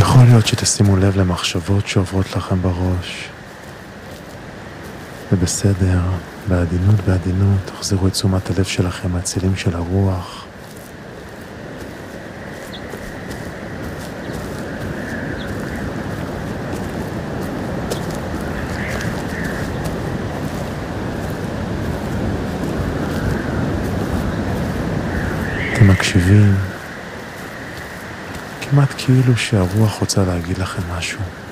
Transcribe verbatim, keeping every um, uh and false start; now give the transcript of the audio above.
יכול להיות שתשימו לב למחשבות שעוברות לכם בראש. ובסדר, בעדינות בעדינות, תחזירו את תשומת הלב שלכם מהצילים של הרוח. אתם מקשיבים, כמעט כאילו שהרוח רוצה להגיד לכם משהו.